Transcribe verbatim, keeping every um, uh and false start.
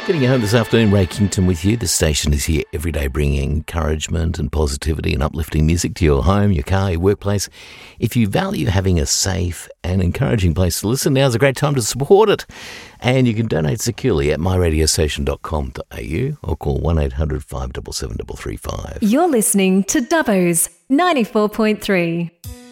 Getting you home this afternoon, Ray Kington with you. The station is here every day bringing encouragement and positivity and uplifting music to your home, your car, your workplace. If you value having a safe and encouraging place to listen, now's a great time to support it. And you can donate securely at my radio station dot com dot a u or call one eight hundred five seven seven three three five. You're listening to Dubbo's ninety-four point three.